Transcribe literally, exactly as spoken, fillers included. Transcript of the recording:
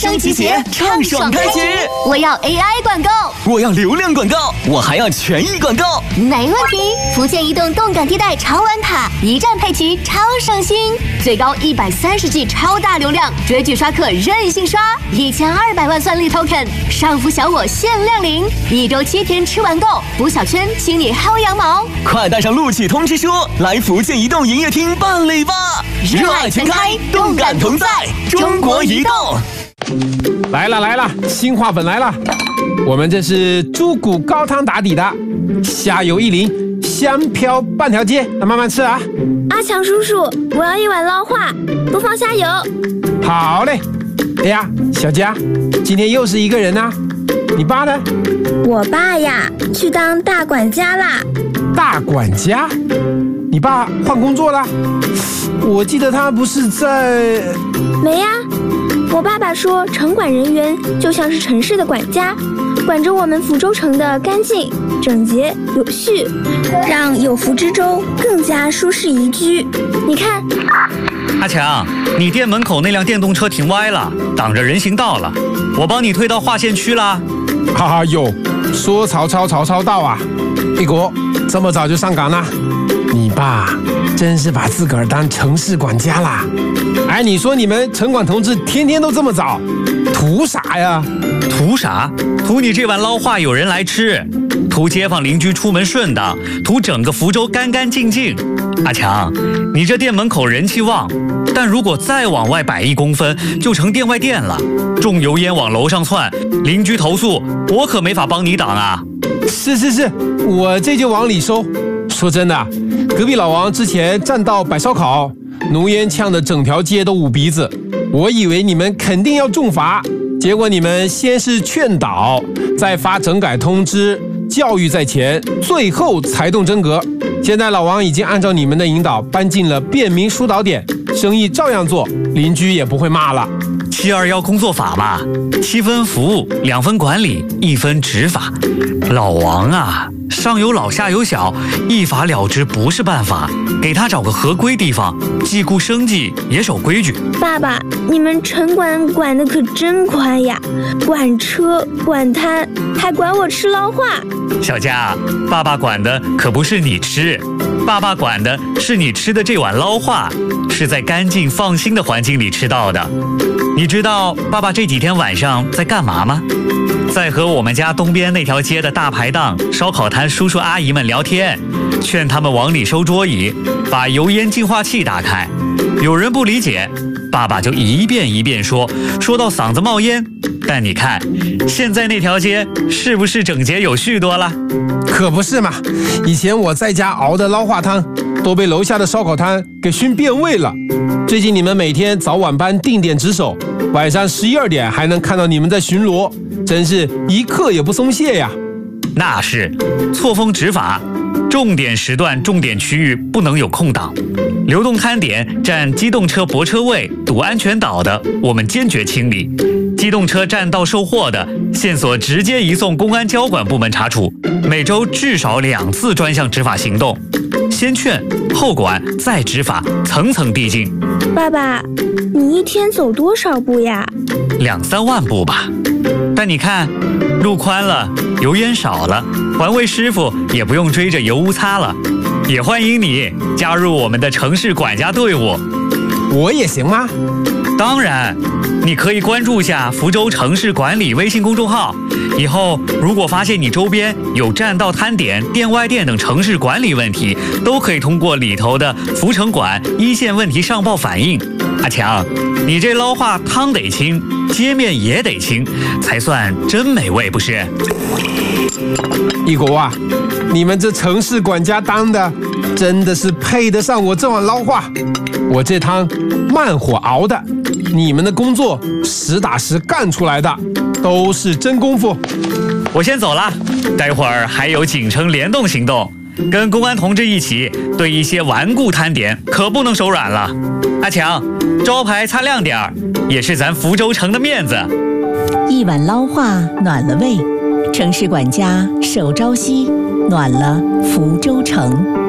生集结，畅爽开局。 我要 A I 广告， 我要流量广告，我还要权益广告。 没问题。福建移动动感地带超玩卡，一站配齐超省心，最高一百三十 G 超大流量，追剧刷客任性刷，一千二百万算力 token， 上浮小我限量领，一周七天吃完够，补小圈，请你薅羊毛。 快带上录取通知书，来福建移动营业厅办理吧！热爱全开，动感同在，中国移动。 来了来了，新话本来了。我们这是猪骨高汤打底的，虾油一淋，香飘半条街，那慢慢吃啊。 阿强叔叔，我要一碗捞化，不放虾油。 好嘞。哎呀，小佳，今天又是一个人啊。你爸呢？ 我爸呀，去当大管家啦。 大管家？你爸换工作了？我记得他不是在…… 没呀。我爸爸说，城管人员就像是城市的管家，管着我们福州城的干净、整洁、有序，让有福之州更加舒适宜居。你看， 阿强，你店门口那辆电动车停歪了，挡着人行道了，我帮你推到划线区啦。 哈哈，有说曹操曹操到啊！一国这么早就上岗了，你爸真是把自个儿当城市管家啦！哎，你说你们城管同志天天都这么早，图啥呀？ 图啥？图你这碗捞化有人来吃，图街坊邻居出门顺当，图整个福州干干净净。阿强，你这店门口人气旺，但如果再往外摆一公分，就成店外店了，重油烟往楼上窜，邻居投诉，我可没法帮你挡啊。 是是是，我这就往里收。说真的，隔壁老王之前占道摆烧烤，浓烟呛得整条街都捂鼻子，我以为你们肯定要重罚，结果你们先是劝导，再发整改通知，教育在前，最后才动真格。现在老王已经按照你们的引导搬进了便民疏导点，生意照样做，邻居也不会骂了。 七二一工作法嘛，七分服务，两分管理，一分执法。老王啊，上有老下有小，一罚了之不是办法，给他找个合规地方，既顾生计也守规矩。 爸爸，你们城管管得可真宽呀，管车管摊，还管我吃捞化。 小佳，爸爸管的可不是你吃，爸爸管的是你吃的这碗捞化，是在干净放心的环境里吃到的。你知道爸爸这几天晚上在干嘛吗？在和我们家东边那条街的大排档、烧烤摊叔叔阿姨们聊天，劝他们往里收桌椅，把油烟净化器打开。有人不理解，爸爸就一遍一遍说，说到嗓子冒烟。但你看，现在那条街是不是整洁有序多了？ 可不是嘛，以前我在家熬的捞化汤都被楼下的烧烤摊给熏变味了。最近你们每天早晚班定点值守，晚上十一二点还能看到你们在巡逻，真是一刻也不松懈呀。 那是错峰执法，重点时段重点区域不能有空档，流动摊点占机动车泊车位堵安全岛的，我们坚决清理。机动车占道售货的，线索直接移送公安交管部门查处，每周至少两次专项执法行动，先劝后管再执法，层层递进。 爸爸，你一天走多少步呀？ 两三万步吧。但你看，路宽了，油烟少了，环卫师傅也不用追着油污擦了。也欢迎你加入我们的城市管家队伍。 我也行吗？ 当然，你可以关注下福州城市管理微信公众号，以后如果发现你周边有占道摊点、店外店等城市管理问题，都可以通过里头的福城管一线问题上报反映。阿强，你这捞化汤得清，街面也得清，才算真美味，不是？ 一国啊，你们这城市管家当的真的是配得上我这碗捞化。我这汤慢火熬的，你们的工作实打实干出来的，都是真功夫。 我先走了，待会儿还有警城联动行动，跟公安同志一起对一些顽固摊点可不能手软了。阿强，招牌擦亮点儿，也是咱福州城的面子。 一碗捞化暖了胃，城市管家守朝夕，暖了福州城。